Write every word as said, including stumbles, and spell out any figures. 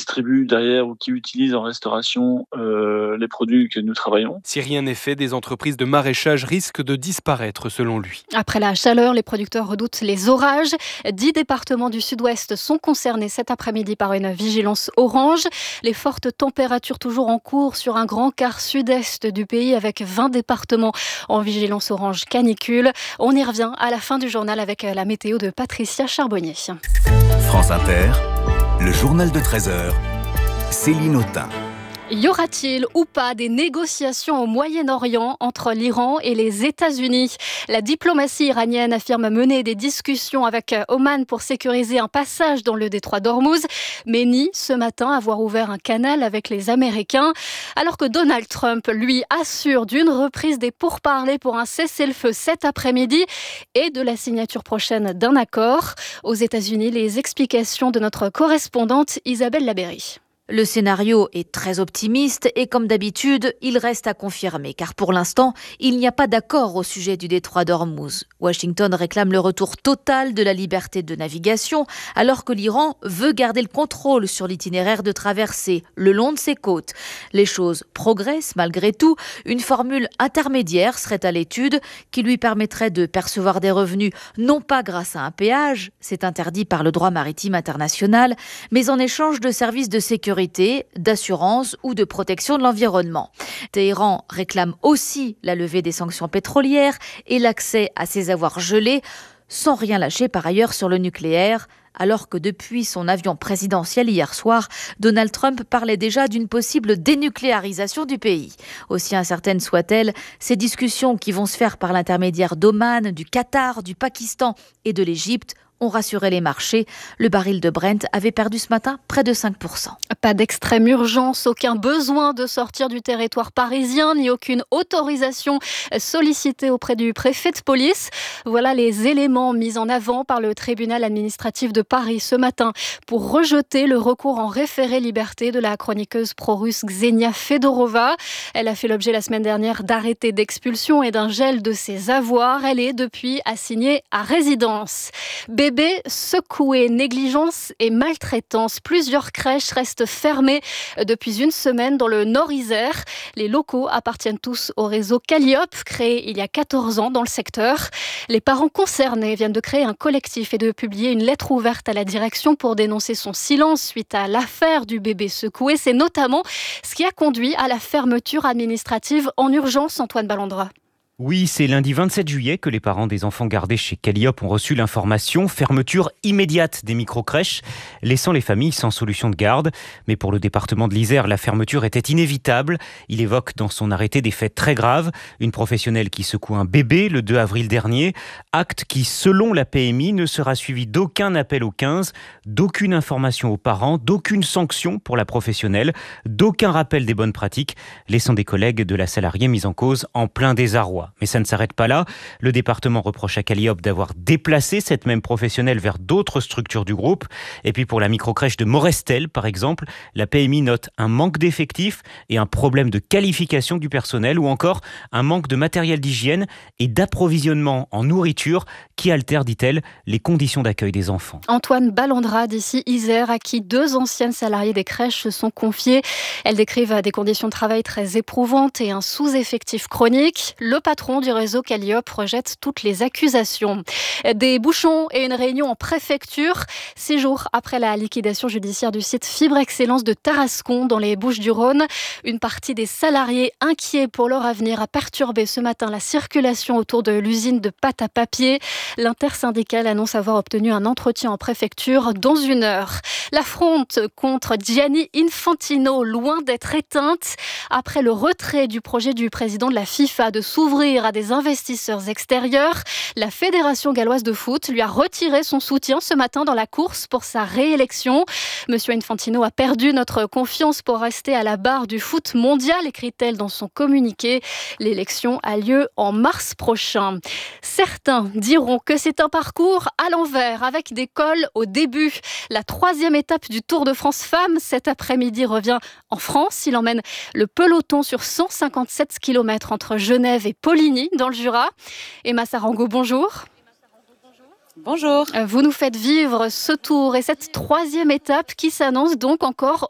distribue derrière ou qui utilise en restauration euh, les produits que nous travaillons. Si rien n'est fait, des entreprises de maraîchage risquent de disparaître selon lui. Après la chaleur, les producteurs redoutent les orages. Dix départements du sud-ouest sont concernés cet après-midi par une vigilance orange. Les fortes températures toujours en cours sur un grand quart sud-est du pays avec vingt départements en vigilance orange canicule. On y revient à la fin du journal avec la météo de Patricia Charbonnier. France Inter, le journal de treize heures, Céline Autain. Y aura-t-il ou pas des négociations au Moyen-Orient entre l'Iran et les États-Unis ? La diplomatie iranienne affirme mener des discussions avec Oman pour sécuriser un passage dans le détroit d'Ormuz, mais nie ce matin avoir ouvert un canal avec les Américains, alors que Donald Trump, lui, assure d'une reprise des pourparlers pour un cessez-le-feu cet après-midi et de la signature prochaine d'un accord. Aux États-Unis, les explications de notre correspondante Isabelle Labéry. Le scénario est très optimiste et comme d'habitude, il reste à confirmer car pour l'instant, il n'y a pas d'accord au sujet du détroit d'Ormuz. Washington réclame le retour total de la liberté de navigation alors que l'Iran veut garder le contrôle sur l'itinéraire de traversée le long de ses côtes. Les choses progressent malgré tout. Une formule intermédiaire serait à l'étude qui lui permettrait de percevoir des revenus non pas grâce à un péage, c'est interdit par le droit maritime international, mais en échange de services de sécurité, d'assurance ou de protection de l'environnement. Téhéran réclame aussi la levée des sanctions pétrolières et l'accès à ses avoirs gelés, sans rien lâcher par ailleurs sur le nucléaire, alors que depuis son avion présidentiel hier soir, Donald Trump parlait déjà d'une possible dénucléarisation du pays. Aussi incertaines soient-elles, ces discussions qui vont se faire par l'intermédiaire d'Oman, du Qatar, du Pakistan et de l'Égypte ont rassuré les marchés. Le baril de Brent avait perdu ce matin près de cinq pour cent. Pas d'extrême urgence, aucun besoin de sortir du territoire parisien, ni aucune autorisation sollicitée auprès du préfet de police. Voilà les éléments mis en avant par le tribunal administratif de Paris ce matin pour rejeter le recours en référé liberté de la chroniqueuse pro-russe Ksenia Fedorova. Elle a fait l'objet la semaine dernière d'arrêtés d'expulsion et d'un gel de ses avoirs. Elle est depuis assignée à résidence. Bébés secoués, négligence et maltraitance. Plusieurs crèches restent fermées depuis une semaine dans le Nord-Isère. Les locaux appartiennent tous au réseau Calliope, créé il y a quatorze ans dans le secteur. Les parents concernés viennent de créer un collectif et de publier une lettre ouverte à la direction pour dénoncer son silence suite à l'affaire du bébé secoué. C'est notamment ce qui a conduit à la fermeture administrative en urgence, Antoine Ballandra. Oui, c'est lundi vingt-sept juillet que les parents des enfants gardés chez Calliope ont reçu l'information. Fermeture immédiate des micro-crèches, laissant les familles sans solution de garde. Mais pour le département de l'Isère, la fermeture était inévitable. Il évoque dans son arrêté des faits très graves. Une professionnelle qui secoue un bébé le deux avril dernier. Acte qui, selon la P M I, ne sera suivi d'aucun appel au quinze, d'aucune information aux parents, d'aucune sanction pour la professionnelle, d'aucun rappel des bonnes pratiques, laissant des collègues de la salariée mise en cause en plein désarroi. Mais ça ne s'arrête pas là. Le département reproche à Calliope d'avoir déplacé cette même professionnelle vers d'autres structures du groupe. Et puis pour la microcrèche de Morestel, par exemple, la P M I note un manque d'effectifs et un problème de qualification du personnel ou encore un manque de matériel d'hygiène et d'approvisionnement en nourriture qui altère, dit-elle, les conditions d'accueil des enfants. Antoine Ballandra d'ici Isère, à qui deux anciennes salariées des crèches se sont confiées. Elles décrivent des conditions de travail très éprouvantes et un sous-effectif chronique. Le patron du réseau Calliope rejette toutes les accusations. Des bouchons et une réunion en préfecture, six jours après la liquidation judiciaire du site Fibre Excellence de Tarascon dans les Bouches-du-Rhône. Une partie des salariés inquiets pour leur avenir a perturbé ce matin la circulation autour de l'usine de pâte à papier. L'intersyndicale annonce avoir obtenu un entretien en préfecture dans une heure. La fronde contre Gianni Infantino, loin d'être éteinte. Après le retrait du projet du président de la FIFA de s'ouvrir à des investisseurs extérieurs, la Fédération galloise de foot lui a retiré son soutien ce matin dans la course pour sa réélection. Monsieur Infantino a perdu notre confiance pour rester à la barre du foot mondial, écrit-elle dans son communiqué. L'élection a lieu en mars prochain. Certains diront que c'est un parcours à l'envers, avec des cols au début. La troisième étape du Tour de France Femmes cet après-midi revient en France. Il emmène le peloton sur cent cinquante-sept kilomètres entre Genève et Poligny, dans le Jura. Emma Sarango, bonjour. Bonjour. Vous nous faites vivre ce tour et cette troisième étape qui s'annonce donc encore